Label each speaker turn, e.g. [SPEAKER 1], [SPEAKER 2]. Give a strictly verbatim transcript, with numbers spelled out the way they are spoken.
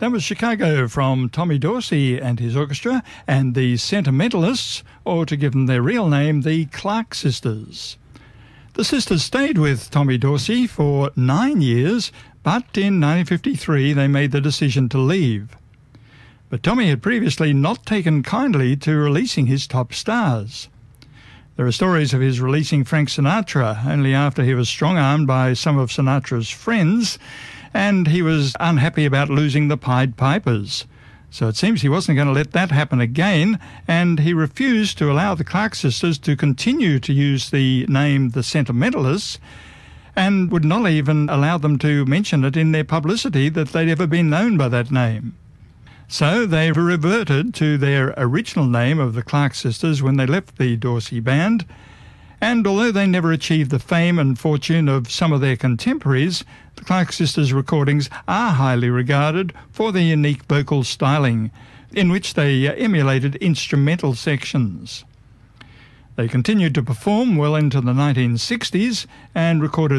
[SPEAKER 1] That was Chicago from Tommy Dorsey and his orchestra, and the Sentimentalists, or to give them their real name, the Clark Sisters. The sisters stayed with Tommy Dorsey for nine years, but in nineteen fifty-three they made the decision to leave. But Tommy had previously not taken kindly to releasing his top stars. There are stories of his releasing Frank Sinatra only after he was strong-armed by some of Sinatra's friends, and he was unhappy about losing the Pied Pipers. So it seems he wasn't going to let that happen again, and he refused to allow the Clark Sisters to continue to use the name The Sentimentalists, and would not even allow them to mention it in their publicity that they'd ever been known by that name. So they reverted to their original name of the Clark Sisters when they left the Dorsey Band, and although they never achieved the fame and fortune of some of their contemporaries, the Clark Sisters' recordings are highly regarded for their unique vocal styling, in which they emulated instrumental sections. They continued to perform well into the nineteen sixties and recorded